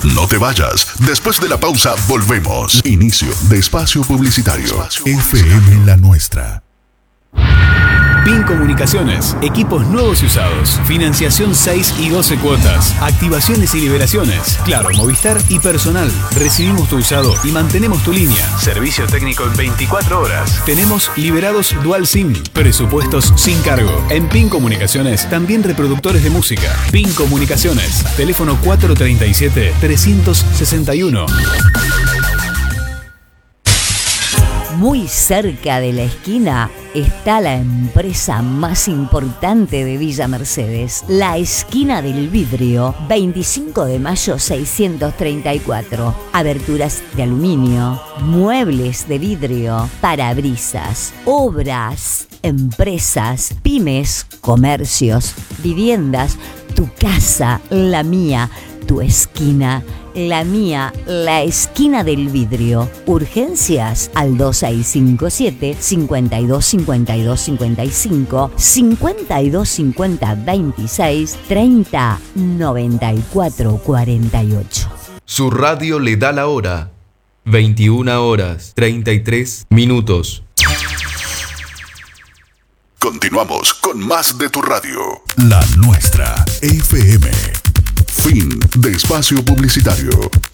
No te vayas. Después de la pausa, volvemos. Inicio de espacio publicitario. FM La Nuestra. PIN Comunicaciones, equipos nuevos y usados, financiación 6 y 12 cuotas, activaciones y liberaciones, Claro, Movistar y personal. Recibimos tu usado y mantenemos tu línea. Servicio técnico en 24 horas. Tenemos liberados Dual SIM, presupuestos sin cargo. En PIN Comunicaciones, también reproductores de música. PIN Comunicaciones, teléfono 437-361. Muy cerca de la esquina está la empresa más importante de Villa Mercedes, la Esquina del Vidrio, 25 de mayo 634. Aberturas de aluminio, muebles de vidrio, parabrisas, obras, empresas, pymes, comercios, viviendas, tu casa, la mía, tu esquina, la mía, la Esquina del Vidrio. Urgencias al 2657 52 52 55 52 50 26 30 94 48. Su radio le da la hora. 21 horas 33 minutos. Continuamos con más de tu radio. La Nuestra, FM. Fin de espacio publicitario.